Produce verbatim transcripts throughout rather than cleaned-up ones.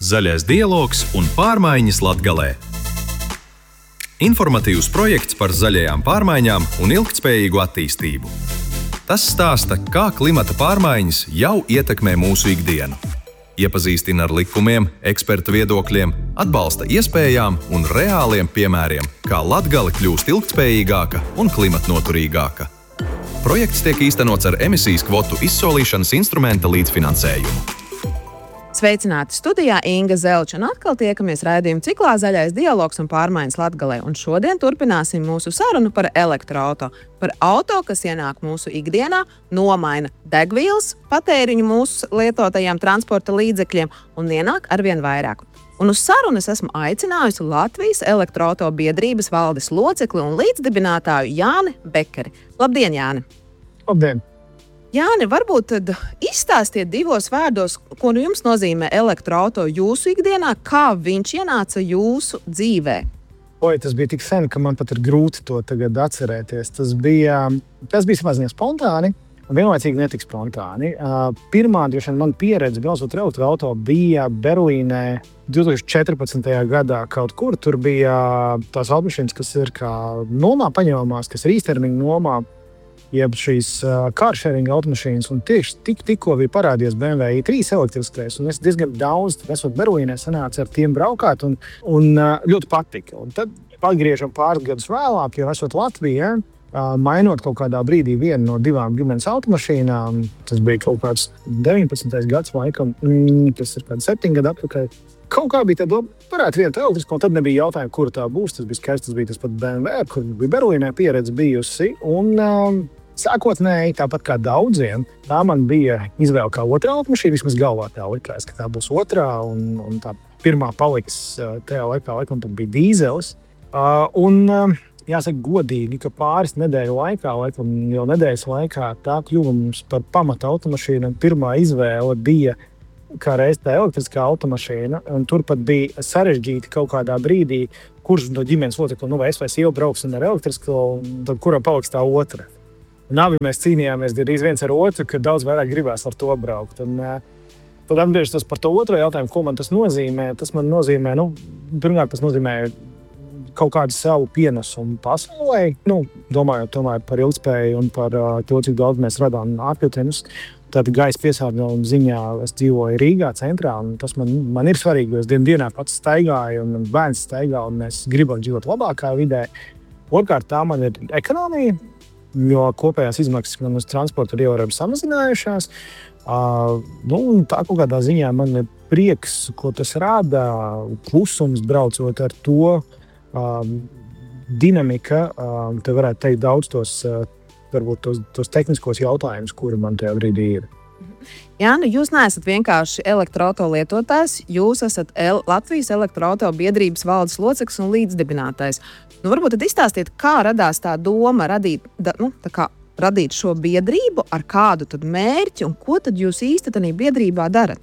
Zaļais dialogs un pārmaiņas Latgalē. Informatīvs projekts par zaļajām pārmaiņām un ilgtspējīgu attīstību. Tas stāsta, kā klimata pārmaiņas jau ietekmē mūsu ikdienu. Iepazīstina ar likumiem, ekspertu viedokļiem, atbalsta iespējām un reāliem piemēriem, kā Latgale kļūst ilgtspējīgāka un klimatnoturīgāka. Projekts tiek īstenots ar emisijas kvotu izsolīšanas instrumenta līdzfinansējumu. Sveicināti studijā Inga Zelča, un atkal tiekamies raidījuma ciklā Zaļais dialogs un pārmaiņas Latgalē. Un šodien turpināsim mūsu sarunu par elektroauto. Par auto, kas ienāk mūsu ikdienā, nomaina degvielas patēriņu mūsu lietotajiem transporta līdzekļiem un ienāk arvien vairāk. Un uz sarunu es esmu aicinājusi Latvijas elektroauto biedrības valdes locekli un līdzdibinātāju Jāni Bekeri. Labdien, Jāni! Labdien! Jāni, varbūt tad izstāstiet divos vārdos, ko nu jums nozīmē elektroauto jūsu ikdienā, kā viņš ienāca jūsu dzīvē? Oi, tas bija tik sen, ka man pat ir grūti to tagad atcerēties. Tas bija, tas bija samazinies spontāni un vienlaicīgi netik spontāni. Pirmā, droši vien, man pieredze braucot ar elektroauto bija Berlīnē divi tūkstoši četrpadsmitajā gadā kaut kur. Tur bija tās automašīnas, kas ir kā nomā paņemamās, kas ir īstermiņa nomā, jeb šīs carsharing automašīnas, un tieši tik, tikko bija parādījies B M W i trīs elektriskais, un es diezgan daudz, esot Berlīnē, sanāca ar tiem braukāt, un, un ļoti patika. Un tad pagriežam pāris gadus vēlāk, jo esot Latvijā, mainot kaut kādā brīdī vienu no divām ģimenes automašīnām, tas bija kaut kāds deviņpadsmitais gads laikam, tas ir kāds septiņi gadi atpakaļ. Kaut kā bija tā doma, varētu vienu elektrisku, un tad nebija jautājumi, kur tā būs. Tas bija skaists, tas bija tas pat B M W, kur bija Berlīnē pieredze bijusi. Un um, sākotnēji, tāpat kā daudziem, tā man bija izvēle kā otrā automašīna. Vismaz galvā tā likās, ka tā būs otrā, un, un tā pirmā paliks tajā laikā, laikam tad bija dīzelis. Uh, un um, jāsaka godīgi, ka pāris nedēļu laikā, laikam jau nedēļas laikā, tā kļuva mums par pamata automašīnu. Pirmā izvēle bija kā reiz tā elektriskā automašīna, un tur pat bija sarežģīti kaut kādā brīdī, kurš no ģimenes locekļu, nu vai es vai sieva brauksim ar elektrisko, un tad kuram paliks tā otra. Un abi mēs cīnījāmies drīz viens ar otru, ka daudz vairāk gribās ar to braukt. Un, tad atgriežoties par to otro jautājumu, ko man tas nozīmē, tas man nozīmē, nu, pirmkārt, tas nozīmē kaut kādu savu pienesumu pasaulē, nu, domājot tomēr par ilgspēju un par to, cik daudz mēs radām ārpilcienus. Tātad gaisa piesārņojuma ziņā es dzīvoju Rīgā centrā, un tas man, man ir svarīgi, jo es dienu dienā pats staigāju, un bērns staigā, un mēs gribam dzīvot labākā vidē. Otrkārt, tā man ir ekonomija, jo kopējās izmaksas man uz transportu ir ievērojami samazinājušās. Uh, nu, tā kaut kādā ziņā man ir prieks, ko tas rada, klusums braucot ar to, uh, dinamika, uh, te varētu teikt daudz tos uh, varbūt tos, tos tehniskos jautājumus, kuri man tajā brīdī ir. Jā, nu jūs neesat vienkārši elektroauto lietotājs, jūs esat L- Latvijas elektroauto biedrības valdes loceklis un līdzdibinātājs. Nu, varbūt tad izstāstiet, kā radās tā doma radīt, da, nu, tā kā radīt šo biedrību, ar kādu tad mērķi un ko tad jūs īsti tādā biedrībā darat?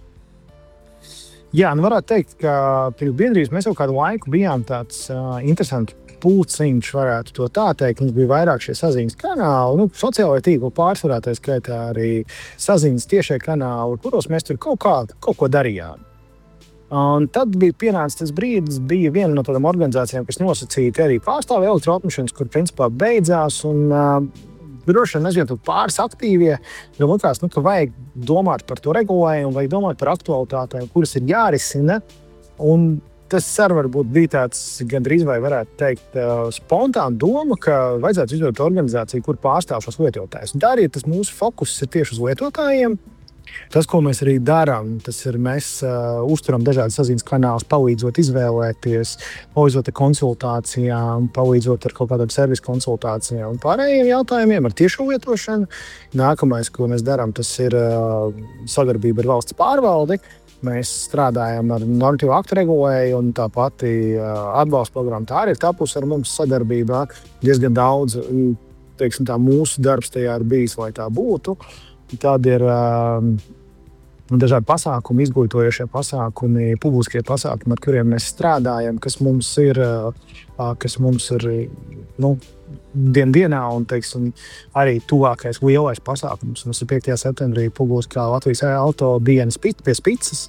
Jā, nu varētu teikt, ka pirms biedrības mēs jau kādu laiku bijām tāds uh, interesants pulciņš, varētu to tā teikt. Mums bija vairāk šie saziņas kanāli, nu, sociālajā tīklu pārsvarā, tā skaitā arī saziņas tiešie kanāli, kuros mēs tur kaut, kā, kaut ko darījām. Un tad bija pienācis tas brīdis, bija viena no tādām organizācijām, kas nosacīja arī pārstāv elektroautomašīnas, kur principā beidzās, un uh, droši vien nezinu, pāris aktīvie, jo likās, nu, ka vajag domāt par to regulējumu, vajag domāt par aktualitātēm, kuras ir jārisina, un tas arī varbūt bija tāds gandrīz vai varētu teikt spontāna doma, ka vajadzētu izveidot organizāciju, kur pārstāv šos lietotājus. Un tā arī tas mūsu fokus ir tieši uz lietotājiem. Tas, ko mēs arī darām, tas ir mēs uh, uzturam dažādas saziņas kanālus, palīdzot izvēlēties, palīdzot ar konsultācijām, palīdzot ar kaut kādām servisu konsultācijām un pārējiem jautājumiem ar tiešo lietošanu. Nākamais, ko mēs darām, tas ir uh, sadarbība ar valsts pārvaldi. Mēs strādājam ar normatīvu aktu regulēju, un tā pati uh, atbalsta programma tā arī ir tapusi ar mums sadarbībā. Diezgan daudz, teiksim, tā mūsu darbs tajā ir bijis, lai tā būtu. Tādi ir uh, dažādi pasākumi, izglītojošie pasākumi, publiskie pasākumi, ar kuriem mēs strādājam, kas mums ir, uh, kas mums ir nu, dien dienā, un, teiksim, arī tuvākais lielais pasākums. Mums ir piektajā septembrī publiskā Latvijas auto dienas pie Spicas.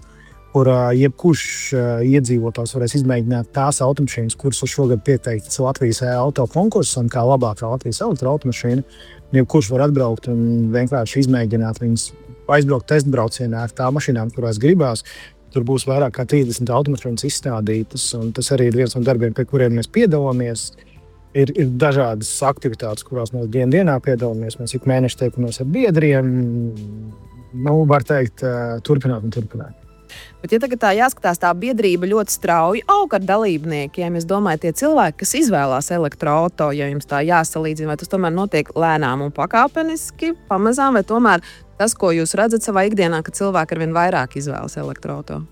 kur uh, jebkurš uh, iedzīvotājs varēs izmēģināt tās automašīnas, kuras šogad pieteiktas Latvijas auto konkursam, kā labākā Latvijas elektroautomašīna. Jebkurš var atbraukt un vienkārši izmēģināt viņas, aizbraukt testbraucienā ar tām mašīnām, kurās gribās. Tur būs vairāk kā trīsdesmit automašīnas izstādītas, un tas arī ir viens no darbiem, pie kuriem mēs piedalāmies. Ir, ir dažādas aktivitātes, kurās mēs dienu dienā piedalāmies. Mēs ik mēneši tiekamies ar biedriem. Nu, var teikt, uh, turpināt un turpināt. Bet, ja tagad tā jāskatās, tā biedrība ļoti strauji aug ar dalībniekiem. Es domāju, tie cilvēki, kas izvēlās elektroauto, ja jums tā jāsalīdzina, vai tas tomēr notiek lēnām un pakāpeniski, pamazām, vai tomēr tas, ko jūs redzat savā ikdienā, ka cilvēki arvien vairāk izvēlas elektroauto?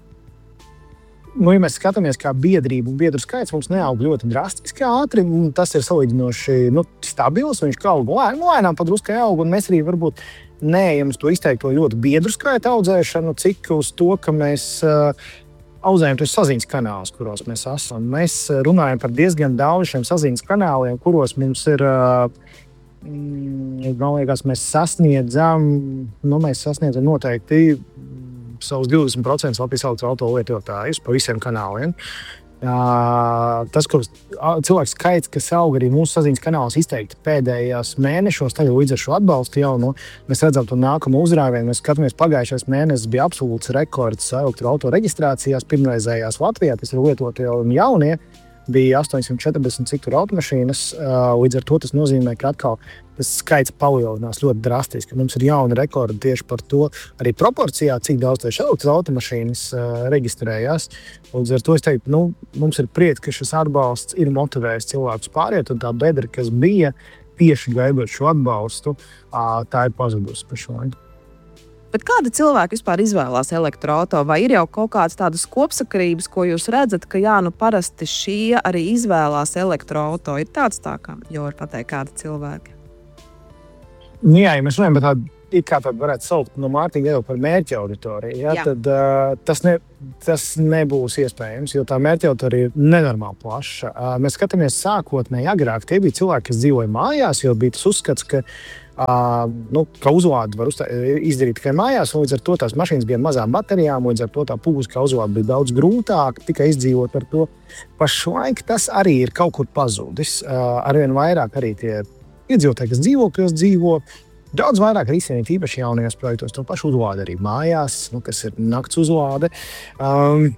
Nu, ja mēs skatāmies, kā biedrība un biedru skaits mums neaug ļoti drastiski ātri, un tas ir salīdzinoši nu, stabils, viņš kā aug lēnām padruskai aug, un mēs arī varbūt neejam uz to izteikto ļoti biedru skaita audzēšanu, cik uz to, ka mēs uh, audzējam tos saziņas kanālus, kuros mēs esam. Mēs runājam par diezgan daudz šiem saziņas kanāliem, kuros mums ir, uh, man liekas, mēs sasniedzam, nu, mēs sasniedzam noteikti savus divdesmit procentus Latvijas elektroauto lietotājus pa visiem kanāliem. Uh, tas, ko cilvēks skaits, kas aug arī mūsu saziņas kanālos izteikti pēdējās mēnešos, tagad līdz ar šo atbalstu jau, nu, mēs redzam to nākamo uzrāvienu. Mēs skatāmies, pagājušais mēnesis bija absolūts rekords elektroauto reģistrācijās, pirmreizējās Latvijā, tas ir lietotie un jaunie, bija astoņsimt četrdesmit cik tur automašīnas, uh, līdz ar to tas nozīmē, ka atkal tas skaits palielinās ļoti drastiski. Mums ir jauni rekordi tieši par to arī proporcijā, cik daudz tieši elektroautomašīnas uh, reģistrējās. Līdz ar to es teiktu, nu, mums ir prieks, ka šis atbalsts ir motivējis cilvēkus pāriet, un tā bedra, kas bija tieši gaidot šo atbalstu, uh, tā ir pazudusi par šo laiku. Bet kādi cilvēki vispār izvēlās elektroauto? Vai ir jau kaut kādas tādas kopsakarības, ko jūs redzat, ka jā, nu parasti šie arī izvēlās elektroauto? Ir tāds tā, kā jau var pateikt, kādi cilvēki? Nu, jā, ja mēs runājam par tādu, it kā tādu varētu saukt no Mārtiņa jau par mērķa auditoriju, jā, jā. tad uh, tas, ne, tas nebūs iespējams, jo tā mērķa auditorija ir nenormāli plaša. Uh, mēs skatāmies sākotnēji agrāk, tie bija cilvēki, kas dzīvoja mājās, jo bija tas uzskats, ka Uh, nu, ka uzlādi var uztā, izdarīt tikai mājās, un līdz ar to tās mašīnas bija mazām baterijām, līdz ar to tā pūska uzlāde bija daudz grūtāk tikai izdzīvot ar to. Pašlaik tas arī ir kaut kur pazudis. Uh, arvien vairāk arī tie iedzīvotāji, kas dzīvokļos dzīvo, daudz vairāk risina īpaši jaunajos projektos to pašu uzlādi arī mājās, nu, kas ir nakts uzlāde. Um,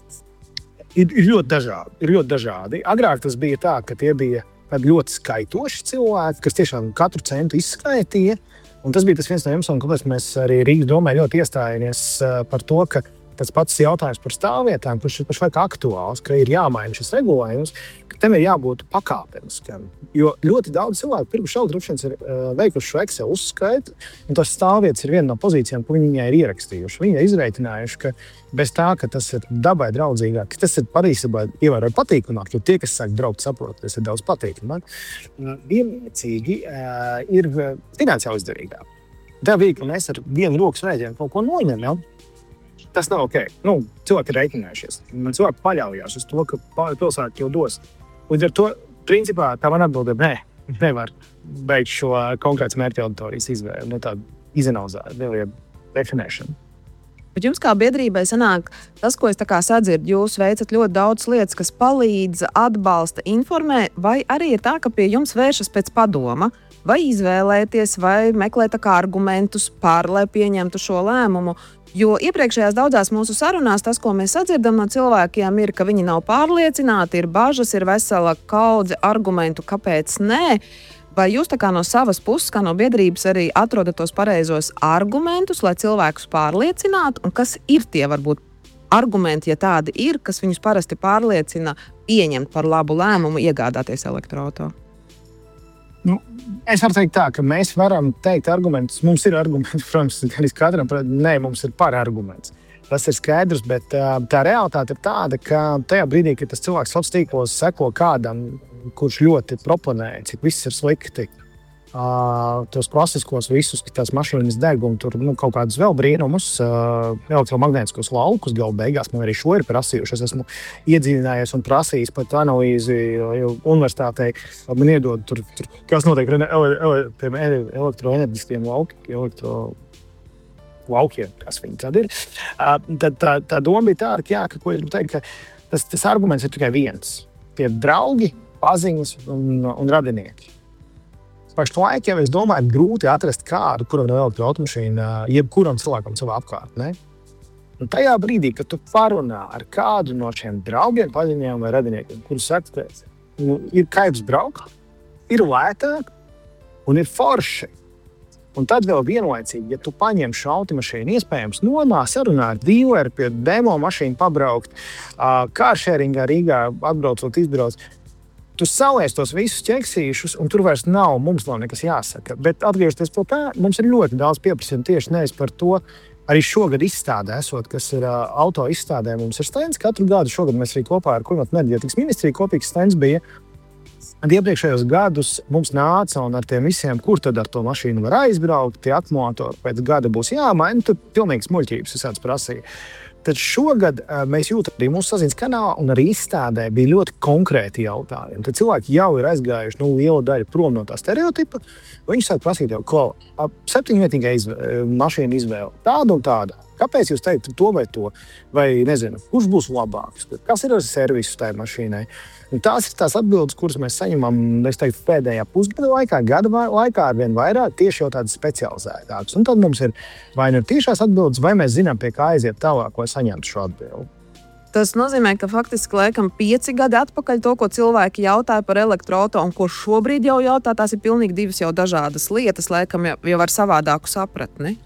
ir, ir ļoti dažādi, ir ļoti dažādi. Agrāk tas bija tā, ka tie bija ļoti skaitoši cilvēki, kas tiešām katru centu izskaitīja. Un tas bija tas viens no iemesliem, kāpēc mēs arī Rīgas domē ļoti iestājāmies par to, ka tas pats jautājums par stāvvietām, kurš ir pašlaik aktuāls, ka ir jāmaina šis regulējums, ka tam ir jābūt pakāpeniskam. Jo ļoti daudz cilvēku pirms elektromašīnas ir uh, veikuši šo Excel uzskaitu, un tas stāvvietas ir viena no pozīcijām, ko viņi viņai ir ierakstījuši. Viņi ir izreikinājuši, ka bez tā, ka tas ir dabai draudzīgāk, ka tas ir patiesībā ievērojami patīkamāk, jo tie, kas sāk braukt, saprot, tas ir daudz patīkamāk. Vienlaicīgi uh, ir finansiāli izdevīgāk. Tā bija, ka mēs ar vienu rokas rēģiem kaut ko noņemam. Tas nav ok. Nu, cilvēki ir rēķinājušies. Cilvēki paļaujās uz to, ka pilsēta jau dos. Līdz ar to, principā, tā man atbildība, nē, nevar beigt šo konkrētas mērķa auditorijas izvēli, no tādu izanalizētu definēšanu. Bet jums kā biedrībai sanāk tas, ko es tā kā sadzirdu, jūs veicat ļoti daudz lietas, kas palīdz, atbalsta, informē, vai arī ir tā, ka pie jums vēršas pēc padoma, vai izvēlēties, vai meklēt tā kā argumentus par, lai pieņemtu šo lēmumu. Jo iepriekšējās daudzās mūsu sarunās tas, ko mēs sadzirdam no cilvēkiem, ir, ka viņi nav pārliecināti, ir bažas, ir vesela kaudze argumentu, kāpēc nē. Vai jūs tā kā no savas puses, kā no biedrības arī atrodat tos pareizos argumentus, lai cilvēkus pārliecinātu, un kas ir tie varbūt argumenti, ja tādi ir, kas viņus parasti pārliecina pieņemt par labu lēmumu iegādāties elektroauto? Nu, es varu teikt tā, ka mēs varam teikt argumentus. Mums ir argumenti, protams, arī katram, nē, mums ir par arguments. Tas ir skaidrs, bet tā realitāte ir tāda, ka tajā brīdī, kad tas cilvēks sociālos tīklos seko kādam, kurš ļoti proponē, cik viss ir slikti, Uh, tos klasiskos visus, tās mašīnas deg un tur nu, kaut kādus vēl brīnumus, uh, elektromagnētiskos laukus galu beigās man arī šo ir prasījuši. Es esmu iedziļinājies un prasījis pat analīzi universitātei, man iedod tur, tur kas notiek ar ele, ele, elektroenerģiskiem laukiem, elektro... laukiem, kas viņi tad ir. Uh, tad tā, tā doma bija tāda, ka, jā, ka, ko es gribu teikt, ka tas, tas arguments ir tikai viens. Tie draugi, paziņas un, un radinieki. Pašu laiku, ja es domāju, grūti atrast kādu, kuram ir elektroautomašīna, jebkuram cilvēkam savā apkārtnē. Un tajā brīdī, kad tu parunā ar kādu no šiem draugiem, paziņiem vai radiniekiem, kurus saka, nu, ir kaibs braukt, ir lētāk un ir forši. Un tad vēl vienlaicīgi, ja tu paņem šo automašīnu, iespējams nomā sarunā ar dīleri pie demo mašīnu pabraukt, kāršēringā Rīgā atbraucot, izbrauc, tu saliec tos visus ķeksīšus, un tur vairs nav, mums nav nekas jāsaka. Bet atgriežoties pie tā, mums ir ļoti daudz pieprasījumu tieši nevis par to, arī šogad izstādē esot, kas ir uh, auto izstādē, mums ir stends. Katru gadu šogad mēs arī kopā ar Klimata un enerģētikas ministriju kopīgs stends bija. Un iepriekšējos gadus mums nāca un ar tiem visiem, kur tad ar to mašīnu var aizbraukt, tie akumuļatori pēc gada būs jāmaina, tur pilnīgs muļķības es tāds prasīju. Tad šogad uh, mēs jūtam arī mūsu saziņas kanālā un arī izstādē bija ļoti konkrēti jautājumi. Tad cilvēki jau ir aizgājuši nu, lielu daļu prom no tā stereotipa. Viņi sāk prasīt jau, ko septiņvietīgā izvēle, mašīna izvēle, tāda un tāda. Kāpēc jūs teikt to vai to? Vai nezinu, kurš būs labāks? Kas ir ar servisu tai mašīnai? Un tās ir tās atbildes, kuras mēs saņemam, es teiktu, pēdējā pusgada laikā, gada laikā ar vien vairāk, tieši jau tādas specializētākas. Un tad mums ir vai nu ir tiešās atbildes, vai mēs zinām, pie kā aiziet tālāk, lai saņemtu šo atbildi. Tas nozīmē, ka faktiski laikam pieci gadi atpakaļ to, ko cilvēki jautāja par elektroauto un ko šobrīd jau jautā, tās ir pilnīgi divas jau dažādas lietas, laikam jau, jau ar savādāku sapratni.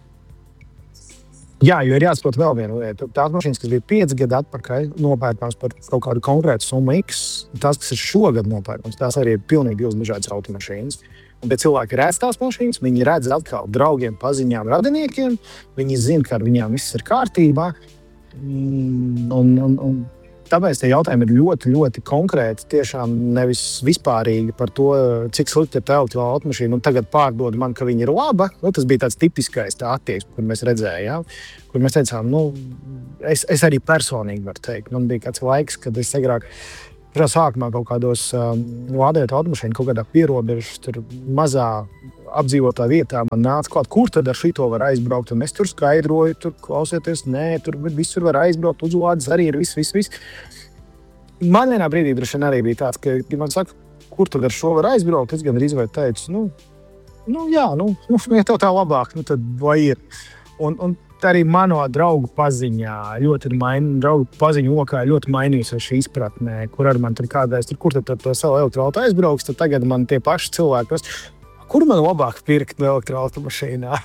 Jā, jo ir jāsaprot vēl viena lieta. Tās mašīnas, kas bija pieci gadi atpakaļ, nopērkams par kaut kādu konkrētu summu X, tās, kas ir šogad nopērkams, tās arī ir pilnīgi divas dažādas automašīnas. Un, bet cilvēki redz tās mašīnas, viņi redz atkal draugiem, paziņām, radiniekiem, viņi zina, ka ar viņām viss ir kārtībā. Un, un, un tāpēc tie jautājumi ir ļoti, ļoti konkrēti, tiešām nevis vispārīgi par to, cik slikti ir tā automašīna un tagad pārdod man, ka viņa ir laba. Nu, tas bija tāds tipiskais tā attieksme, kur mēs redzējām, kur mēs teicām, nu, es, es arī personīgi varu teikt. Man bija kāds laiks, kad es agrāk sākumā kaut kādos um, lādēt automašīnu, kaut kādā pierobežas, tur mazā apdzīvotā vietā man nāca klāt, kur tad ar šito var aizbraukt, un es tur skaidroju, tur klausieties, nē, tur visur var aizbraukt, uzlādes arī ir viss, viss, viss. Man vienā brīdī droši vien arī bija tāds, ka, ja man saka, kur tad ar šo var aizbraukt, es gan arī izvēju teicu, nu, nu jā, nu, nu, ja tev tā labāk, nu tad vai ir. Un, un arī mano draugu paziņā ļoti ir maini, draugu paziņu lokā ļoti mainījusies šī izpratnē, kur ar man tur kādreiz, tur, kur tad ar to savu elektroauto aizbrauks, tad tagad man tie paši cilvēki prasa, kur man labāk pirkt elektroautomašīnā?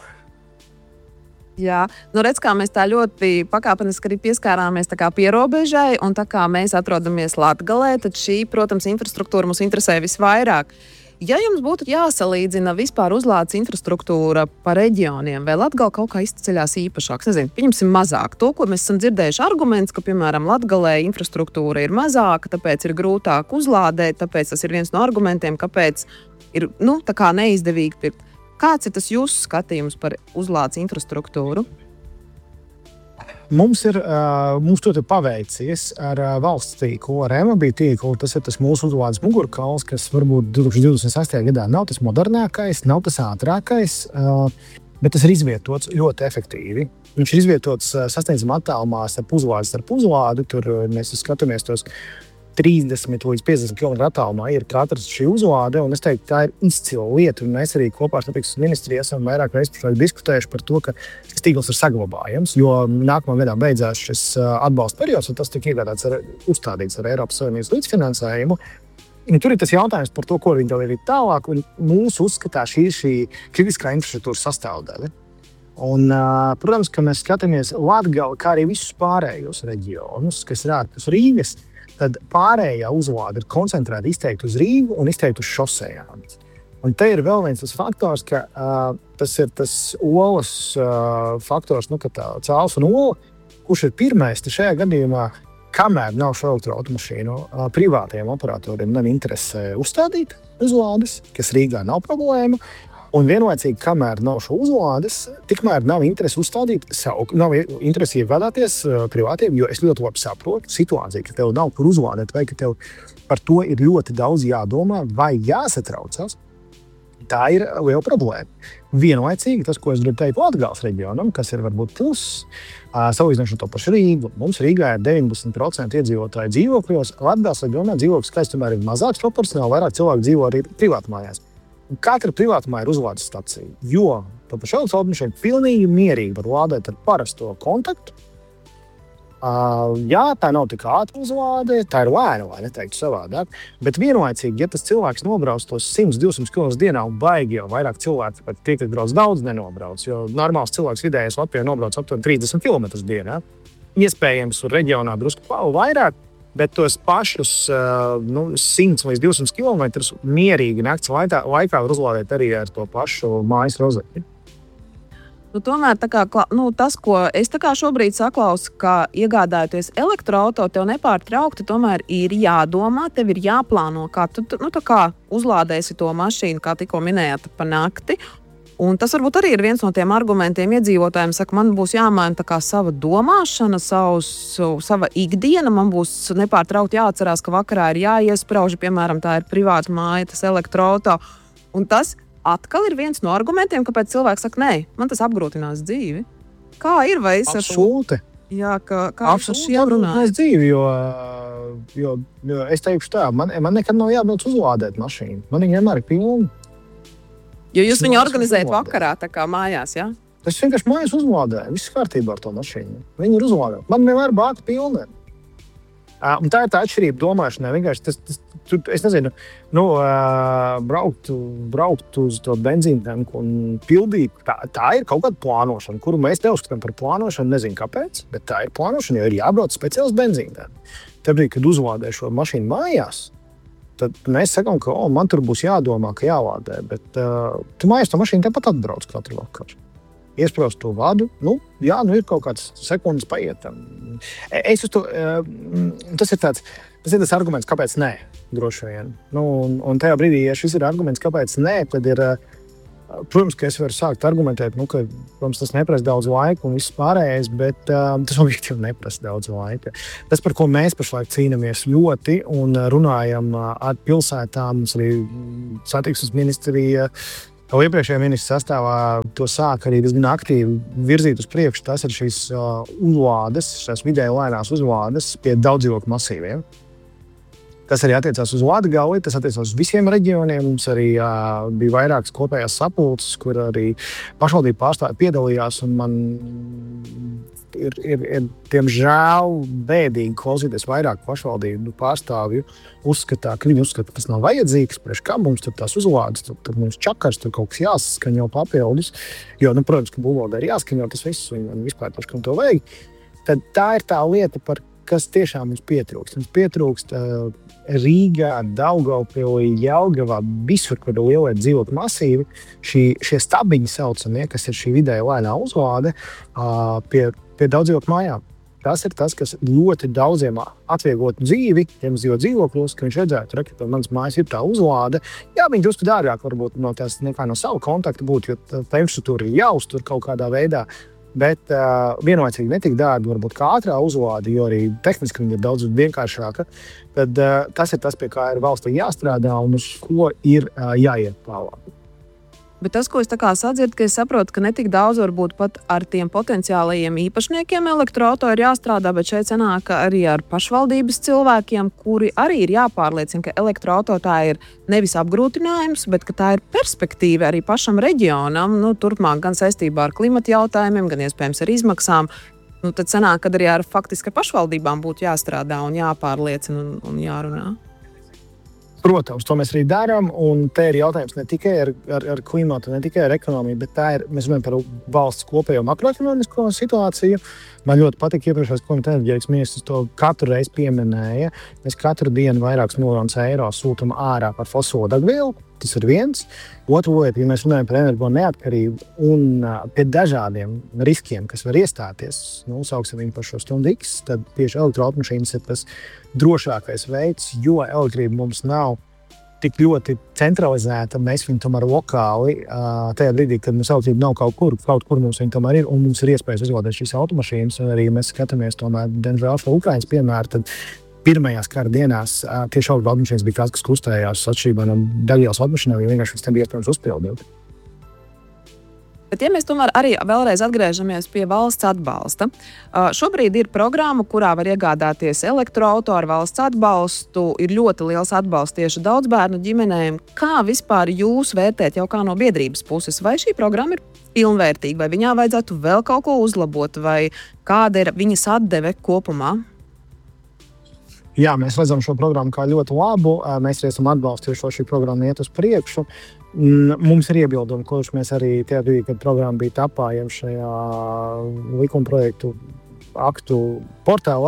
Jā, nu redz, kā mēs tā ļoti pakāpeniski arī pieskārāmies tā kā pierobežai, un tā kā mēs atrodamies Latgalē, tad šī, protams, infrastruktūra mums interesē visvairāk. Ja jums būtu jāsalīdzina vispār uzlādes infrastruktūra pa reģioniem, vai Latgale kaut kā izceļās īpašāks, nezinu, pieņemsim mazāk. To, ko mēs esam dzirdējuši arguments, ka, piemēram, Latgalē infrastruktūra ir mazāka, tāpēc ir grūtāk uzlādēt, tāpēc tas ir viens no argumentiem, kāpēc ir, nu, tā kā neizdevīgi pirkt. Kāds ir tas jūsu skatījums par uzlādes infrastruktūru? Mums ir, uh, mums to ir paveicies ar uh, valsts tīklu, ar E M A B tīklu. Tas ir tas mūsu uzlādes mugurkauls, kas varbūt divi tūkstoši divdesmit sestajā gadā nav tas modernākais, nav tas ātrākais, uh, bet tas ir izvietots ļoti efektīvi. Viņš ir izvietots uh, sasniedzamā attālumā starp uzlādi, starp uzlādi. Tur uh, mēs skatāmies tos trīsdesmit līdz piecdesmit kilometru attālumā ir katrs šī uzlāde, un es teiktu, tā ir izcila lieta, un mēs arī kopā ar Satiksmes ministriju esam vairāk reizes diskutējuši par to, ka šis tīkls ir saglabājams, jo nākamā gadā beidzās šis atbalsta periods, un tas tika iegādāts ar, uzstādīts ar Eiropas Savienības līdzfinansējumu. Un tur ir tas jautājums par to, ko viņi vēl ir tālāk, un mūsu uzskatā šī ir šī kritiskā infrastruktūras sastāvdaļa. Un, protams, ka mēs skatāmies Latgali, kā arī visus pārējos reģionus, kas ir ārpus Rīgas, tad pārējā uzlāde ir koncentrēta izteikti uz Rīgu un izteikti uz šosejām. Un te ir vēl viens tas faktors, ka uh, tas ir tas olas uh, faktors, nu, ka tā cēls un ola, kurš ir pirmais, tad šajā gadījumā, kamēr nav šo elektroautomašīnu, uh, privātajiem operatoriem nav interese uzstādīt uzlādes, kas Rīgā nav problēma. Un vienlaicīgi, kamēr nav šo uzlādes, tikmēr nav interesi uzstādīt savu, nav interesi ievadāties uh, privātiem, jo es ļoti labi saprotu situāciju, ka tev nav kur uzlādēt, vai ka tev par to ir ļoti daudz jādomā, vai jāsatraucās. Tā ir liela problēma. Vienlaicīgi tas, ko es gribu teikt Latgales reģionam, kas ir varbūt pluss, salīdzinoši to pašu Rīgu. Mums Rīgā ir deviņdesmit procenti iedzīvotāji dzīvokļos. Latgales reģionā dzīvokļu skaits tomēr ir mazāks proporcionāli, vairāk cilvēku dzīvo arī privātmājās. Katra privātmāja ir uzlādes stacija, jo to pašu elektroautomašīnu pilnīgi mierīgi var lādēt ar parasto kontaktu. Uh, jā, tā nav tik ātra uzlāde, tā ir lēna, lai neteiktu savādāk. Bet vienlaicīgi, ja tas cilvēks nobrauc tos simt divsimt kilometrus dienā un baigi jau vairāk cilvēku, pat tie, kas brauc daudz, nenobrauc, jo normāls cilvēks vidējais Latvijā nobrauc aptuveni trīsdesmit kilometrus dienā. Iespējams, tur reģionā drusku vairāk, bet tos pašus uh, nu, simt līdz divsimt kilometrus mierīgi nakts laikā, laikā var uzlādēt arī ar to pašu mājas rozeti. Nu, tomēr tā kā, nu, tas, ko es tā kā šobrīd saklausu, ka iegādājoties elektroauto, tev nepārtraukti tomēr ir jādomā, tev ir jāplāno, kā tu nu, tā kā uzlādēsi to mašīnu, kā tikko minējāt, pa nakti. Un tas varbūt arī ir viens no tiem argumentiem iedzīvotājiem, saka, man būs jāmaina tā kā sava domāšana, savus, sava ikdiena, man būs nepārtraukti jāatcerās, ka vakarā ir jāiesprauž, piemēram, tā ir privāta māja, tas elektroauto. Un tas atkal ir viens no argumentiem, kāpēc cilvēks saka, nē, man tas apgrūtinās dzīvi. Kā ir, vai es Absolūti. Jā, kā, kā ar šiem runājat? Es dzīvi, jo, jo, jo es teikšu tā, man, man nekad nav jābrauc uzlādēt mašīnu. Man viņa vienmēr ir pilna. Jo jūs viņu organizējat vakarā, tā kā mājās, jā? Es vienkārši mājās uzlādēju, viss kārtībā ar to mašīnu. Viņa ir uzlādēta. Man vienmēr bāta pilna. Uh, un tā ir tā atšķirība domāšanai. Vienkārši tas, tas, tu, es nezinu, nu, uh, braukt, braukt uz to benzīntanku un pildīt. Tā, tā ir kaut kāda plānošana, kuru mēs neuzskatām par plānošanu. Nezinu, kāpēc, bet tā ir plānošana, jo ir jābrauc speciāls benzīntanks. Tad, kad uzlādē šo mašīnu mājās, tad mēs sakām, ka oh, man tur būs jādomā, ka jālādē. Bet uh, tu mājās to mašīnu tepat atbrauc katru vakaru. Iesprāst to vadu, nu, jā, nu ir kaut kāds sekundes paietam. Es uz to, tas ir tāds, tas ir tas arguments, kāpēc nē, droši vien. Nu, un, un tajā brīdī, ja šis ir arguments, kāpēc nē, tad ir, protams, ka es varu sākt argumentēt, nu, ka, protams, tas neprasa daudz laika un viss pārējais, bet um, tas objektīvi neprasa daudz laika. Tas, par ko mēs pašlaik cīnamies ļoti un runājam ar pilsētām, mums arī satiksmes ministrija, jau iepriekšējā ministra sastāvā to sāk arī diezgan aktīvi virzīt uz priekšu. Tas ir šīs uh, uzlādes, šīs vidēji lēnās uzlādes pie daudzdzīvokļu masīviem. Tas arī attiecās uz Latgali, tas attiecās uz visiem reģioniem. Mums arī uh, bija vairākas kopējās sapulces, kur arī pašvaldību pārstāvji piedalījās. Un man ir, ir, ir diemžēl bēdīgi klausīties vairāk pašvaldību pārstāvju. Uzskatā, ka viņi uzskata, ka tas nav vajadzīgs, priekš kā mums tur tās uzlādes, tur, tur mums čakars, tur kaut kas jāsaskaņo papildus. Jo, nu, protams, ka būvvaldē ir jāskaņo tas viss, un vispār tas, kam to vajag. Tad tā ir tā lieta, par kas tiešām mums pietrūkst. Mums pietrūkst uh, Rīgā, Daugavpilī, Jelgavā, visur, kur ir lielie dzīvokļu masīvi, šī, šie stabiņi saucamie, kas ir šī vidēja lēnā uzlāde uh, pie, pie daudzdzīvokļu mājām. Tas ir tas, kas ļoti daudziem atvieglotu dzīvi, ja mums dzīvo dzīvokļos, ka viņš redzētu, ka pie manas mājas ir tā uzlāde. Jā, viņi drusku dārgāk varbūt no tās nekā no savu kontaktu būtu, jo tā infrastruktūra ir jāuztur kaut kādā veidā. Bet uh, vienlaicīgi netik dārgi varbūt kā ātrā uzlāde, jo arī tehniski viņa ir daudz vienkāršāka. Tad uh, tas ir tas, pie kā ir valstī jāstrādā un uz ko ir uh, jāiet tālāk. Bet tas, ko es tā kā sadzirdu, ka es saprotu, ka netik daudz varbūt pat ar tiem potenciālajiem īpašniekiem elektroauto ir jāstrādā, bet šeit sanāk arī ar pašvaldības cilvēkiem, kuri arī ir jāpārliecina, ka elektroauto tā ir nevis apgrūtinājums, bet ka tā ir perspektīva arī pašam reģionam, nu, turpmāk gan saistībā ar klimata jautājumiem, gan iespējams ar izmaksām. Nu, tad sanāk, ka arī ar faktiski ar pašvaldībām būtu jāstrādā un jāpārliecina un, un jārunā. Protams, to mēs arī darām, un te ir jautājums ne tikai ar, ar, ar klimatu, ne tikai ar ekonomiju, bet tā ir, mēs runājam par valsts kopējo makroekonomisko situāciju. Man ļoti patīk iepriekšējais klimata enerģētikas ministrs to katru reizi pieminēja. Mēs katru dienu vairākus miljonus eiro sūtam ārā par fosilo degvielu. Tas ir viens. Otra lieta, ja mēs runājam par energo neatkarību un uh, pie dažādiem riskiem, kas var iestāties, nu, sauksim viņu par šo stundu X, tad tieši elektroautomašīnas ir tas drošākais veids, jo elektrība mums nav tik ļoti centralizēta. Mēs viņu tomēr lokāli, uh, tajā brīdī, kad mums elektrība nav kaut kur, kaut kur mums viņa tomēr ir, un mums ir iespējas izvēlēties šīs automašīnas, un arī mēs skatāmies tomēr, diemžēl, šo Ukrainas piemēru, tad pirmajās kara dienās tieši automašīnas bija tās, kas kustējās atšķirībā no degvielas automašīnām, jo vienkārši viņas nebija iespējams uzpildīt. Bet, ja mēs tomēr arī vēlreiz atgriežamies pie valsts atbalsta, šobrīd ir programma, kurā var iegādāties elektroauto ar valsts atbalstu, ir ļoti liels atbalsts tieši daudzbērnu ģimenēm. Kā vispār jūs vērtēt jau kā no biedrības puses? Vai šī programma ir pilnvērtīga, vai viņā vajadzētu vēl kaut ko uzlabot, vai kāda ir viņas atdeve kopumā? Jā, mēs redzam šo programmu kā ļoti labu. Mēs esam atbalstījuši, lai šī programma iet uz priekšu. Mums ir iebildumi, kurš mēs arī tajā brīdī, kad programma bija tapājama šajā likumprojektu aktu portālā,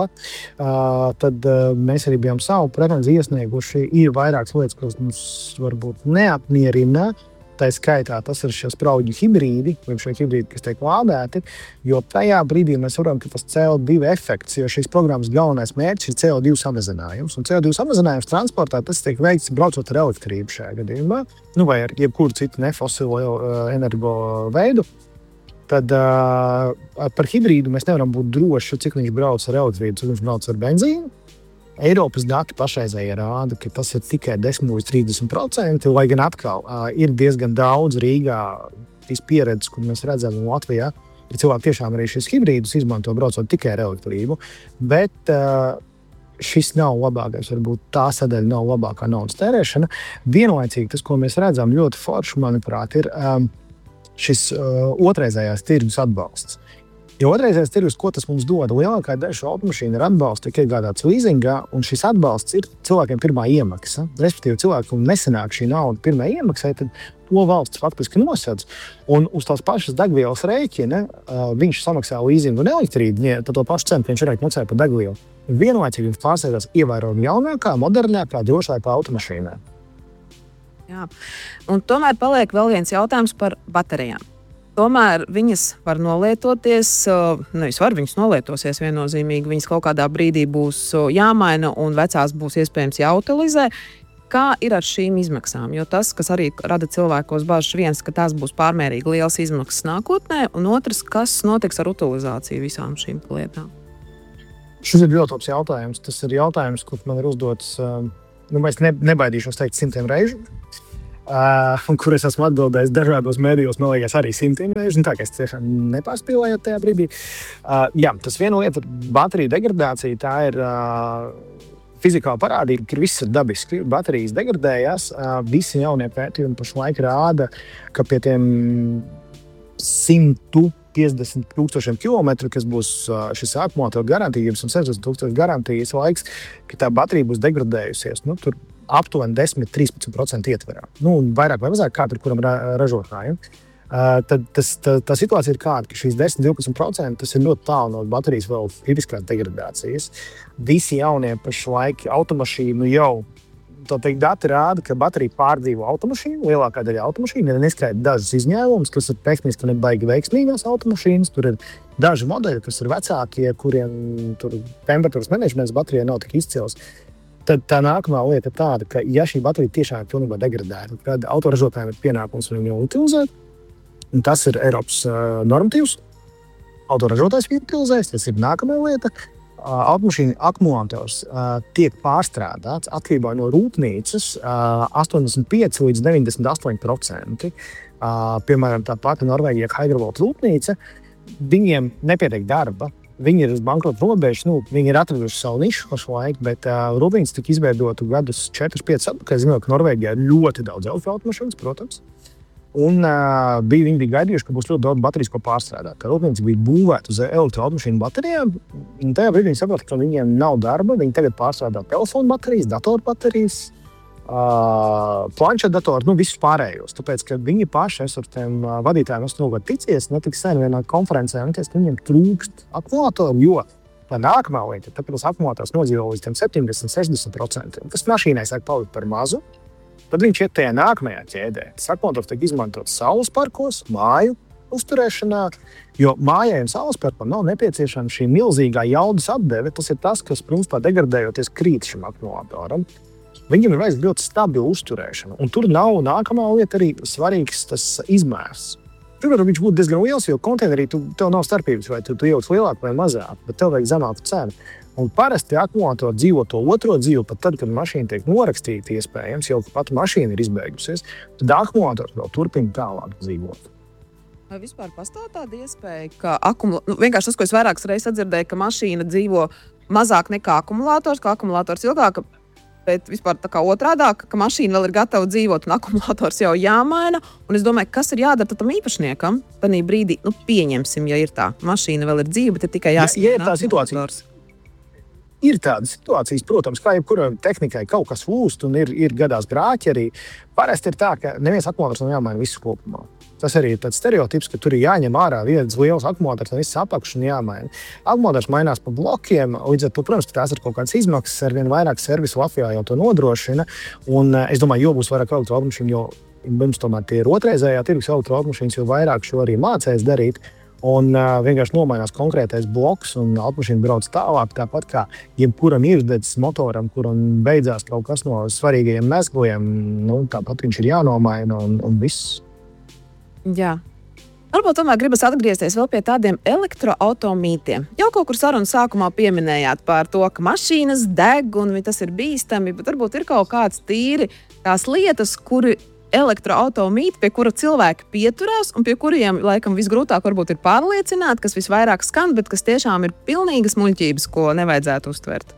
tad mēs arī bijām savu pretenziju iesnieguši. Ir vairākas lietas, kas mums varbūt neapmierina. Tā skaitā tas ir šie spraudļu hibrīdi, vai šie hibrīdi, kas tiek lādēti, jo tajā brīdī mēs varam, ka tas C O divi efekts, jo šīs programmas galvenais mērķis ir C O divi samazinājums. Un C O divi samazinājums transportā tas tiek veikts braucot ar elektrību šajā gadījumā, nu vai ar jebkuru citu nefosilo energo veidu. Tad uh, par hibrīdu mēs nevaram būt droši, cik viņš brauc ar elektrību, cik viņš brauc ar benzīnu. Eiropas dati pašreizēji rāda, ka tas ir tikai desmit līdz trīsdesmit procenti, lai gan atkal uh, ir diezgan daudz Rīgā šīs pieredzes, kur mēs redzam Latvijā, ka cilvēki tiešām arī šis hibrīdus izmanto braucot tikai ar elektrību, bet uh, šis nav labākais, varbūt tā sadaļa nav labākā naudas tērēšana. Vienlaicīgi tas, ko mēs redzam ļoti forši, manuprāt, ir um, šis uh, otrreizējās tirgus atbalsts. Jo otrreizējais tirgus, ko tas mums dod, lielākā daļa automašīnu ir atbalsts, tiek iegādāts līzingā, un šis atbalsts ir cilvēkiem pirmā iemaksa. Respektīvi, cilvēkiem nesanāk šī nauda pirmā iemaksai, tad to valsts faktiski nosedz. Un uz tās pašas degvielas rēķina viņš samaksā līzingu un elektrību, tad to pašu cenu viņš varētu maksāt par degvielu. Vienlaicīgi viņš pārsēdās ievērojami jaunākā, modernākā, drošākā automašīnā. Jā. Un tomēr paliek vēl viens jautājums par baterijām. Tomēr viņas var nolietoties, nevis var, viņas nolietosies viennozīmīgi, viņas kaut kādā brīdī būs jāmaina un vecās būs iespējams jāutilizē. Kā ir ar šīm izmaksām? Jo tas, kas arī rada cilvēkos bažas, viens, ka tās būs pārmērīgi liels izmaksas nākotnē, un otrs, kas notiks ar utilizāciju visām šīm lietām? Šis ir ļoti labs jautājums. Tas ir jautājums, kur man ir uzdots, nu, es ne, nebaidīšos teikt simtiem reižu. Uh, kur es esmu atbildējis dažādos mēdījos, man liekas, arī simtiem reižu. Tā kā es tiešām nepārspīlēju tajā brīdī. Uh, jā, tas viena lieta ir bateriju degradācija. Tā ir uh, fizikāla parādība, ka viss ir dabiski. Baterijas degradējās. Uh, visi jaunie pētījumi pašlaik rāda, ka pie tiem simt piecdesmit tūkstošiem kilometru, kas būs uh, šis akumulators garantijas un sešdesmit tūkstoši garantijas laiks, ka tā baterija būs degradējusies. Nu, tur aptuveni desmit līdz trīspadsmit procenti ietverā. Nu, vairāk vai mazāk, kā tur kuram ra ražotājiem. Uh, tad tas, tā, tā situācija ir kāda, ka šīs desmit līdz divpadsmit procenti tas ir ļoti tālu no baterijas vēl fiziskās degradācijas. Visi jaunie pašlaik automašīnu jau, tā teikt, dati rāda, ka baterija pārdzīvo automašīnu, lielākā daļa automašīnu, ir neskaidri dažas izņēmumus, kas ir tehniski nebaigi veiksmīgās automašīnas, tur ir daži modeļi, kas ir vecākie, kuriem tur temperatūras menedžments baterijai nav tik izcils. Tad tā nākamā lieta ir tāda, ka, ja šī baterija tiešām ir pilnībā degradēta, tad autoražotājiem ir pienākums viņu utilizēt. Un tas ir Eiropas uh, normatīvs. Autoražotājs viņu utilizēs, tas ir nākamā lieta. Uh, automašīna akumulators uh, tiek pārstrādāts atkarībā no rūpnīcas uh, astoņdesmit pieci līdz deviņdesmit astoņi procenti. Uh, piemēram, tā pati Norvēģija Hydrovolt rūpnīca, viņiem nepietiek darba. Viņi ir uz bankrota robežas, nu, viņi ir atraduši savu nišu pašlaik, bet uh, rūpnīca tika izveidota gadus četrus piecus atpakaļ. Es zinu, ka Norvēģijā ir ļoti daudz elektroautomašīnas, protams. Un uh, bija, viņi bija gaidījuši, ka būs ļoti daudz baterijas, ko pārstrādāt. Tā rūpnīca bija būvēta uz elektroautomašīnu baterijām, un tajā brīdī viņi saprata, ka viņiem nav darba. Viņi tagad pārstrādā telefonu baterijas, datoru baterijas, Uh, planšetdatori, nu visus pārējos. Tāpēc, ka viņi paši, es ar tiem uh, vadītājiem esmu nogad ticies, ne tik sen vienā konferencē, un ties, ka viņiem trūkst akumulatoru, jo tā nākamā lieta, tāpēc tas akumulators nodzīvo līdz septiņdesmit līdz sešdesmit procenti. Tas mašīnai sāk palikt par mazu, tad viņš iet tajā nākamajā ķēdē. Tas akumulators tiek izmantots saules parkos, māju uzturēšanā, jo mājai un saules parkam nav nepieciešama šī milzīgā jaudas atdeve. Tas ir tas, kas, principā, degradējoties krīt šim akumulatoram. Viņam ir vajadzīga ļoti stabila uzturēšana. Un tur nav nākamā lieta arī svarīgs tas izmērs. pirmkārt, viņš būtu diezgan liels, jo konteinerī tu, tev nav starpības, vai tu, tu jauc lielāku vai mazāku, bet tev vajag zemāku cenu. Un parasti akumulātori dzīvo to otro dzīvi, pat tad, kad mašīna tiek norakstīta iespējams, jau pat mašīna ir izbeigusies, tad akumulātors vēl turpina tālāk dzīvot. Vai vispār pastāv tāda iespēja, ka akumula... nu, vienkārši tas, ko es vairākas reizes atdzirdēju, ka mašīna dzīvo mazāk nekā akumulātors, ka akumulātors ilgāk, bet vispār tā kā otrādāk, ka mašīna vēl ir gatava dzīvot un akumulātors jau jāmaina. Un es domāju, kas ir jādara tam īpašniekam? Tanī brīdī, nu pieņemsim, ja ir tā, mašīna vēl ir dzīva, bet ir tikai jāsaka. Ja, ja ir tā situācija. Ir tādas situācijas, protams, kā jebkurai tehnikai kaut kas lūst un ir, ir gadās grāķi arī. Parasti ir tā, ka neviens akumulators nav jāmaina visu kopumā. Tas arī ir tāds stereotips, ka tur ir jāņem ārā viens liels akumulators un viss apakš un jāmaina. Akumulators mainās pa blokiem, līdz ar to, protams, tās ir kaut kādas izmaksas, ar vien vairāk servisu Latvijā jau to nodrošina. Un es domāju, jo būs vairāk elektroautomašīnu, jo mums tomēr tie ir otrreizējā tirgus elektroautomašīnas, jo vairāk šo arī mācēs darīt. Un uh, vienkārši nomainās konkrētais bloks un automašīna brauc tālāk, tāpat kā jebkuram iekšdedzes motoram, kuram beidzās kaut kas no svarīgajiem mezgliem, nu, tāpat viņš ir jānomaina un, un viss. Jā. Varbūt tomēr gribas atgriezties vēl pie tādiem elektroautomītiem. Jau kaut kur sarunas sākumā pieminējāt par to, ka mašīnas deg un tas ir bīstami, bet varbūt ir kaut kāds tīri tās lietas, kuri elektroautomīti, pie kura cilvēki pieturās un pie kuriem, laikam, visgrūtāk varbūt ir pārliecināt, kas visvairāk skan, bet kas tiešām ir pilnīgas muļķības, ko nevajadzētu uztvert.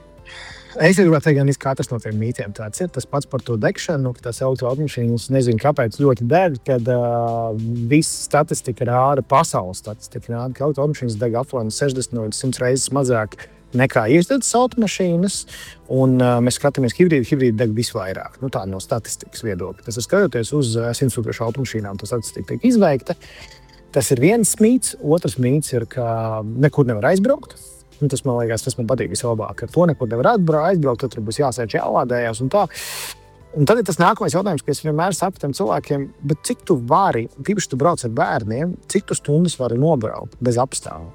Es gribētu teikt, ka katrs no tiem mītiem tāds ir. Tas pats par to degšanu, ka tās elektroautomašīnas nezinu, kāpēc ļoti deg, kad uh, viss statistika rāda, pasaules statistika rāda, ka elektroautomašīnas deg aptuveni sešdesmit līdz simt reizes mazāk nekā iekšdedzes automašīnas, un uh, mēs skatāmies hibrīdi, hibrīdi deg visvairāk. Nu, tā no statistikas viedokļa. Tas ir skatoties uz uh, simtstūkstošu automašīnām, tā statistika tiek izveikta. Tas ir viens mīts, otrs mīts ir, ka nekur nevar aizbraukt. Un tas man liekas, tas man patīk vislabāk. Ar to nekur nevar aizbraukt, tad tur būs jāsēž jālādējās un tā. Un tad ir tas nākamais jautājums, ka es vienmēr saku tiem cilvēkiem, bet cik tu vari, tīpaši tu brauc ar bērniem, cik tu stundas vari nobraukt bez apstākļiem?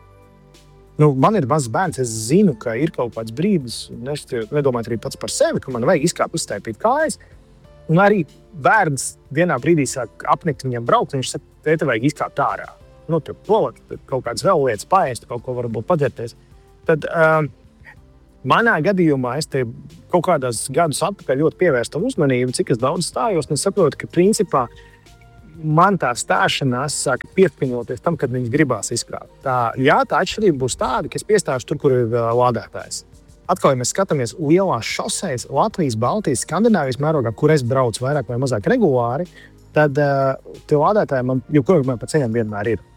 Nu, man ir mazs bērns, es zinu, ka ir kaut kāds brīdis, un es nedomāju arī pats par sevi, ka man vajag izkāpt uzstaipīt kājas. Un arī bērns vienā brīdī sāk apnikt viņam braukt, un viņš saka, te vajag izkāpt ārā. Nu, tur polat, kaut kādas vēl lietas paēst, kaut ko varbūt paģerties. Tad uh, manā gadījumā es te kaut kādās gadus atpakaļ ļoti pievērstu uzmanību, cik es daudz stājos, un es saprotu, ka principā man tā stāšanās sāka piepinoties tam, kad viņi gribās izkāpt. Tā, jā, tā atšķirība būs tāda, ka es piestāšu tur, kur ir uh, lādētājs. Atkal, ja mēs skatāmies lielās šosejas, Latvijas, Baltijas, Skandināvijas mērogā, kur es braucu vairāk vai mazāk regulāri, tad uh, tie lādētāji man joprojām pa ceļam vienmēr ir.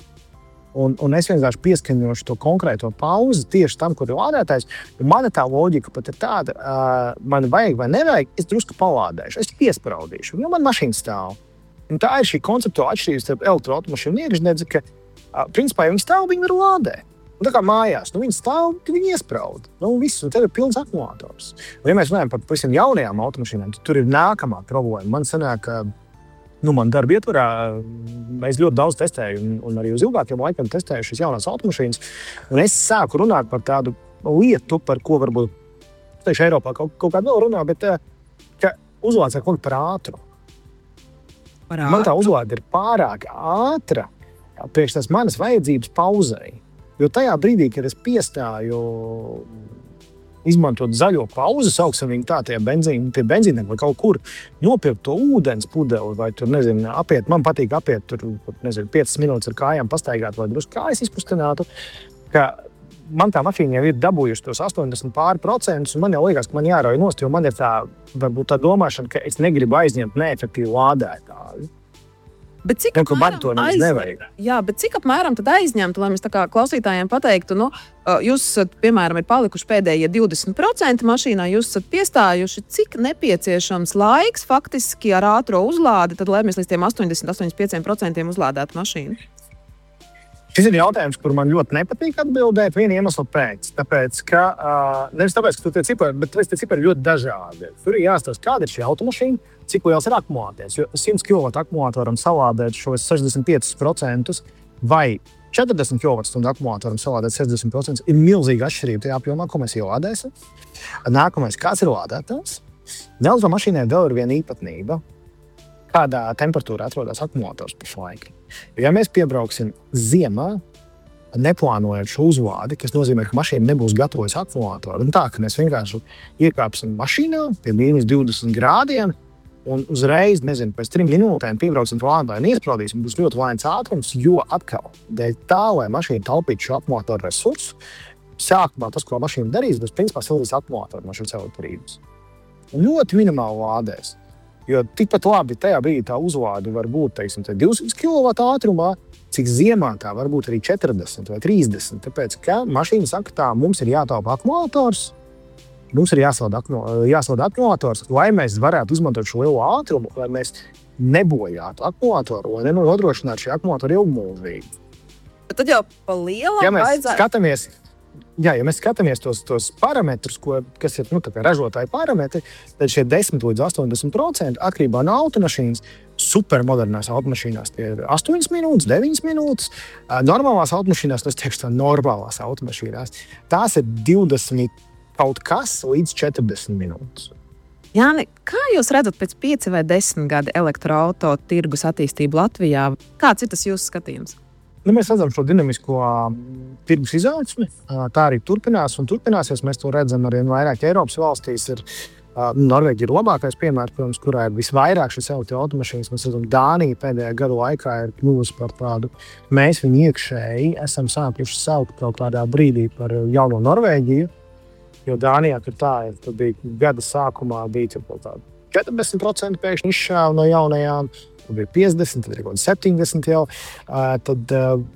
Un, un es vienkārši pieskaņošu to konkrēto pauzi tieši tam, kur ir lādētājs. Un mana tā loģika pat ir tāda, uh, man vajag vai nevajag, es drusku palādēšu, es piespraudīšu, jo man mašīna stāv. Un tā ir šī konceptuāla atšķirība starp elektroautomašīnu un iekšdedzi, ka, uh, principā, ja viņi stāv, viņi var lādēt. Un tā kā mājās, nu viņi stāv, viņi iespraud. Nu viss, un tev ir pilns akumulators. Un ja mēs runājam par pavisam jaunajām automašīnām, tad tur ir nākamā problēma. Man sanāk, ka Nu, man darba ietvarā es ļoti daudz testēju, un, un arī uz ilgākiem laikiem testēju šīs jaunās automašīnas. Un es sāku runāt par tādu lietu, par ko varbūt tieši Eiropā kaut, kaut kādā vēl runā, bet ka uzlāde kaut par ātru. Par ātru? Man tā uzlāde ir pārāk ātra priekš tās manas vajadzības pauzei. Jo tajā brīdī, kad es piestāju izmantot zaļo pauzi, sauksim viņu tā, tie benzīni, tie benzīni vai kaut kur nopirkt to ūdens pudeli vai tur, nezinu, apiet, man patīk apiet tur, nezinu, piecas minūtes ar kājām pastaigāt vai drusku kājas izkustinātu, ka man tā mašīna jau ir dabūjuši tos astoņdesmit pāri procentus, un man jau liekas, ka man jārauj nost, jo man ir tā, varbūt tā domāšana, ka es negribu aizņemt neefektīvu lādētāju. Bet cik, un, apmēram, aiz... Jā, bet cik apmēram tad aizņemtu, lai mēs tā kā klausītājiem pateiktu, nu, jūs esat, piemēram, ir palikuši pēdējie divdesmit procenti mašīnā, jūs esat piestājuši, cik nepieciešams laiks faktiski ar ātro uzlādi, tad lai mēs līdz tiem astoņdesmit līdz astoņdesmit pieciem procentiem uzlādētu mašīnu? Šis ir jautājums, kur man ļoti nepatīk atbildēt viena iemesla pēc. Tāpēc, ka, uh, nevis tāpēc, ka tu tie cipari, bet tie cipari ļoti dažādi. Tur ir jāstāsta, kāda ir šī automašīna, cik liels ir akumulators. Jo simts kilovatu akumulatoram salādēt šos sešdesmit piecus procentus vai četrdesmit kilovatstundu akumulatoram salādēt sešdesmit procentus ir milzīga atšķirība tajā apjomā, ko mēs ielādēsim. Nākamais, kāds ir lādētājs? Elektromašīnai vēl ir viena īpatnība. kādā temperatūrā atrodas akumulators pašlaik. Ja mēs piebrauksim ziemā, neplānojot šo uzvādi, kas nozīmē, ka mašīna nebūs gatavojusi akumulatoru, un tā, ka mēs vienkārši iekāpsim mašīnā pie mīnus divdesmit grādiem, un uzreiz, nezinu, pēc trim minūtēm piebrauksim plānotāju un iespraudīsim, būs ļoti lēns ātrums, jo atkal, dēļ tā, lai mašīna taupītu šo akumulatoru resursu, sākumā tas, ko mašīna darīs, būs principā sildīs akumulatoru no šīs elektrības. Un ļoti minimāli lādēs. Jo tikpat labi tajā brīdī tā uzlāde var būt, teiksim, divsimt kilovatu ātrumā, cik ziemā tā var būt arī četrdesmit vai trīsdesmit. Tāpēc, ka mašīna saka tā, mums ir jātaupa akumulators, mums ir jāsalda akumulators, lai mēs varētu izmantot šo lielo ātrumu, lai mēs nebojātu akumulatoru, lai nenodrošinātu šī akumulatora ilgmūžīgi. Bet tad jau pa lielam ja mēs vajadzētu... skatāmies, jā, ja mēs skatāmies tos, tos parametrus, ko, kas ir nu, ražotāji parametri, tad šie desmit līdz astoņdesmit procenti atkarībā no automašīnas, supermodernās automašīnās tie ir astoņas minūtes, deviņas minūtes, normālās automašīnās, tas teikšu tā normālās automašīnās, tās ir divdesmit kaut kas līdz četrdesmit minūtes. Jāni, kā jūs redzat pēc pieci vai desmit gadi elektroauto tirgus attīstību Latvijā? Kāds ir tas jūsu skatījums? Nu, mēs redzam šo dinamisko tirgus izaugsmi. Tā arī turpinās un turpināsies. Mēs to redzam arī vairāk Eiropas valstīs. Ir, Norvēģija ir labākais piemērs, protams, kurā ir visvairāk šis automašīnas. Mēs redzam, Dānija pēdējā gadu laikā ir kļuvusi par tādu. Mēs viņu iekšēji esam sākuši saukt kaut kādā brīdī par jauno Norvēģiju. Jo Dānijā, kad tā ir, tad bija gada sākumā bija četrdesmit procenti pēkšņi izšāva no jaunajām. Tad bija piecdesmit, tad ir kaut kāds septiņdesmit jau. Tad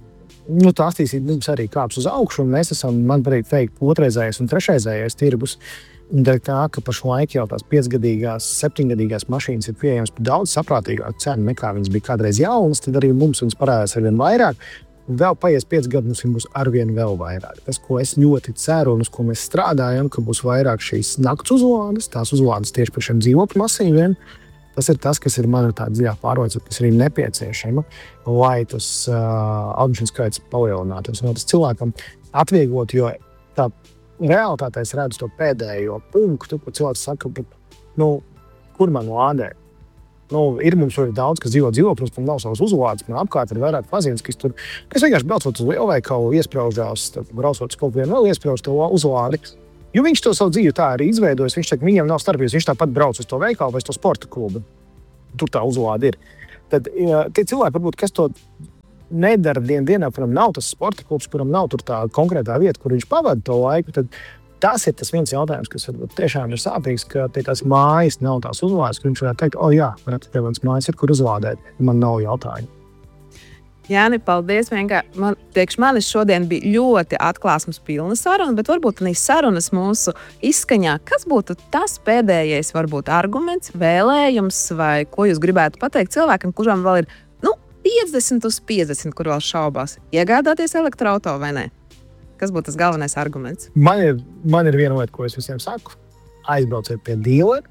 nu, tā attīstības arī kāps uz augšu, un mēs esam, man varētu teikt, otrreizējais un trešreizējais tirgus. Dēļ tā, ka pašlaik jau tās piecgadīgās, septiņgadīgās mašīnas ir pieejamas par daudz saprātīgāku cenu, nekā viņas bija kādreiz jaunas, tad arī mums viņas parādās arvien vairāk. Un vēl paies pieci gadi, mums būs arvien vēl vairāk. Tas, ko es ļoti ceru un uz ko mēs strādājam, ka būs vairāk šīs nakts uzlādes, tās uzlādes tieši par šiem dzīvokļu masīviem. Tas ir tas, kas ir mana tā dziļā pārliecība, kas ir arī nepieciešama, lai tas uh, automašīnu skaits palielinātos. Un tas cilvēkam atvieglot, jo tā realitātē es redzu to pēdējo punktu, kur cilvēks saka, bet, nu, kur man lādēt? Nu, ir mums ļoti daudz, kas dzīvo dzīvokļos, man nav savas uzlādes, man apkārt ir vairāk paziņas, kas tur, kas vienkārši braucot uz lielveikalu, iespraužās, braucot uz kaut vienu vēl iesprauž to uzlādi. Jo viņš to savu dzīvi tā arī izveidojis, viņš saka, viņam nav starpības, viņš tāpat brauc uz to veikalu vai uz to sporta klubu. Tur tā uzlāde ir. Tad ja, tie cilvēki, varbūt, kas to nedara dien dienā, kuram nav tas sporta klubs, kuram nav tur tā konkrētā vieta, kur viņš pavada to laiku, tad tas ir tas viens jautājums, kas tiešām ir sāpīgs, ka tās mājas nav tās uzlādes, kur viņš varētu teikt, o jā, te mans mājas ir, kur uzlādēt, man nav jautājumu. Jāni, paldies. Vienkār, man, priekš manis šodien bija ļoti atklāsmes pilna saruna, bet varbūt arī sarunas mūsu izskaņā. Kas būtu tas pēdējais, varbūt arguments, vēlējums, vai ko jūs gribētu pateikt cilvēkam, kuram vēl ir nu, piecdesmit uz piecdesmit, kur vēl šaubās, iegādāties elektroauto vai ne? Kas būtu tas galvenais arguments? Man ir, man ir viena lieta, ko es visiem saku. Aizbrauciet pie dealeri,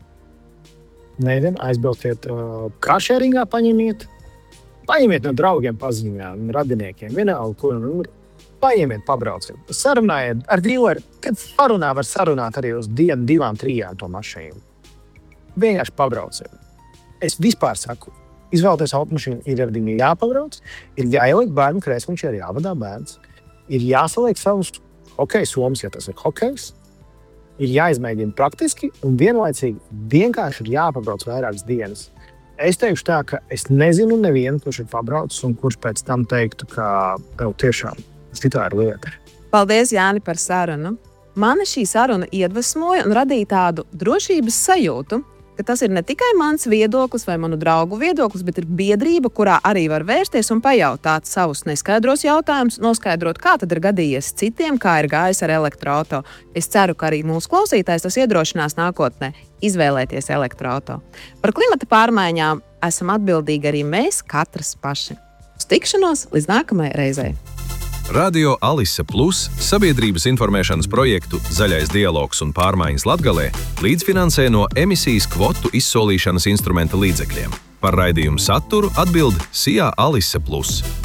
nezinu, aizbrauciet uh, carsharingā, paņemiet. Paņemiet no draugiem, paziņām, radiniekiem, vienalga, kur nu, paņemiet, pabrauciet. Sarunājiet ar dealeri, kad sarunā var sarunāt arī uz dienu, divām, trijām to mašīnu. Vienkārši pabrauciet. Es vispār saku, izvēlēties automašīnu, ir ar viņu jāpabrauc, ir jāieliek bērnu krēsliņš, ir jāvadā bērns. Ir jāsaliek savus hokeja somas, ja tas ir hokejs. Ir jāizmēģina praktiski un vienlaicīgi vienkārši ir jāpabrauc vairākas dienas. Es teikšu tā, ka es nezinu nevienu, kurš ir pabraucis un kurš pēc tam teiktu, ka tev tiešām citā ir lieta. Paldies, Jāni, par sarunu. Mani šī saruna iedvesmoja un radīja tādu drošības sajūtu, ka tas ir ne tikai mans viedoklis vai manu draugu viedoklis, bet ir biedrība, kurā arī var vērsties un pajautāt savus neskaidros jautājumus, noskaidrot, kā tad ir gadījies citiem, kā ir gājis ar elektroauto. Es ceru, ka arī mūsu klausītājs tas iedrošinās nākotnē izvēlēties elektroauto. Par klimata pārmaiņām esam atbildīgi arī mēs, katrs paši. Uz tikšanos līdz nākamajai reizei. Radio Alise Plus sabiedrības informēšanas projektu Zaļais dialogs un pārmaiņas Latgalē līdzfinansē no emisijas kvotu izsolīšanas instrumenta līdzekļiem. Par raidījumu saturu atbild Sijā Alise Plus.